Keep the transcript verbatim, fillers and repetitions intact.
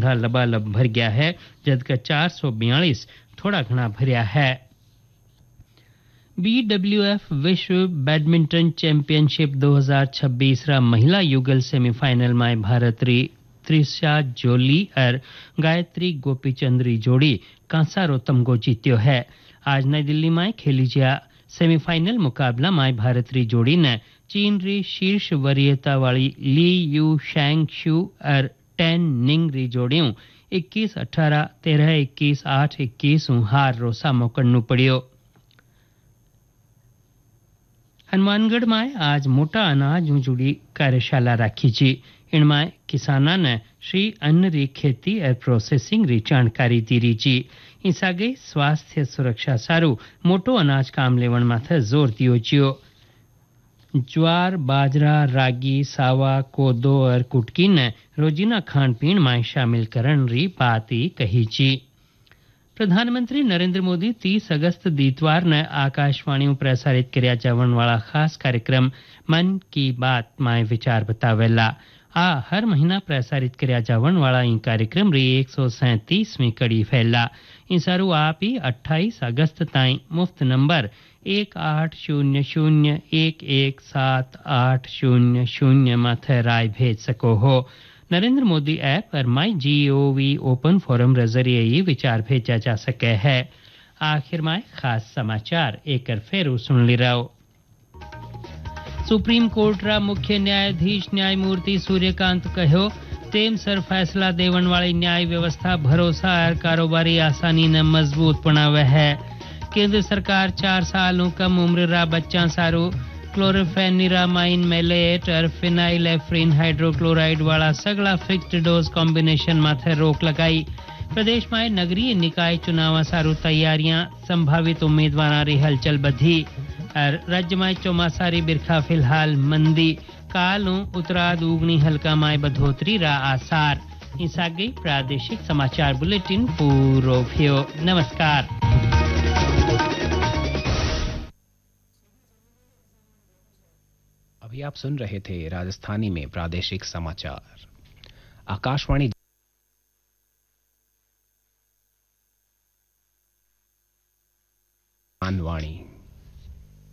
ढूंढा लबालब भर गया है जबकि चार सौ बयालीस थोड़ा घना भरया है। बीडब्ल्यूएफ विश्व बैडमिंटन चैंपियनशिप दो हज़ार छब्बीस रा महिला युगल सेमीफाइनल में भारत री त्रिशा जोली और गायत्री गोपीचंद री जोड़ी कांसा रो तमगो जीत्यो है। आज नई दिल्ली में खेली जा सेमीफाइनल मुकाबला में भारत री जोड़ी ने चीन री शीर्ष वरीयता वाली ली यू शैंग शू और टेन निंग री जोड़ियों इक्कीस अठारह तेरह इक्कीस आठ इक्कीस हार रो सामो करनु पड़ियो। हनुमानगढ़ में आज मोटा अनाज जुड़ी कार्यशाला राखी जी। इनमें किसाना ने श्री अन्न री खेती और प्रोसेसिंग री जानकारी दी री जी। इस आगे स्वास्थ्य सुरक्षा सारू मोटो अनाज काम लेवण माथे जोर दियो जियो। ज्वार बाजरा रागी सावा कोदो और कुटकी ने रोजीना खान पीण में शामिल करण री बात कही जी। प्रधानमंत्री नरेंद्र मोदी तीस अगस्त दीतवार ने आकाशवाणी में प्रसारित करया जावण वाला खास कार्यक्रम मन की बात में विचार बतावेला। आ हर महीना प्रसारित करया जावण वाला इन कार्यक्रम री एक सौ सैंतीसवीं कड़ी फैला। इन सारू आप ही अट्ठाईस अगस्त ताई मुफ्त नंबर एक आठ शून्य शून्य एक एक सात आठ शून्य शून्य माथे राय भेज सको हो। नरेंद्र मोदी ऐप और माई जी ओ वी ओपन फोरम रे जरिए ही विचार भेजा जा सके है। आखिर में खास समाचार एक फेरू सुन ली रहो। सुप्रीम कोर्ट रा मुख्य न्यायाधीश न्यायमूर्ति सूर्यकांत कहो तेम सर फैसला देवन वाली न्याय व्यवस्था भरोसा और कारोबारी आसानी ने मजबूत बनावे है। केंद्र सरकार चार सालों कम उम्र रा बच्चा सारू क्लोरोफेनिरामाइन मेलेट और फिनाइल एफ्रीन हाइड्रोक्लोराइड वाला सगला फिक्स्ड डोज कॉम्बिनेशन माथे रोक लगाई। प्रदेश में नगरीय निकाय चुनाव सारू तैयारियां संभावित उम्मीदवार री हलचल बधी और राज्य में चौमासारी बिरखा फिलहाल मंदी कालों उत्तराद उगनी हल्का माय बढ़ोतरी रा आसार। इस आगे प्रादेशिक समाचार बुलेटिन पूरो भ्यो। नमस्कार। अभी आप सुन रहे थे राजस्थानी में प्रादेशिक समाचार आकाशवाणी वाणी।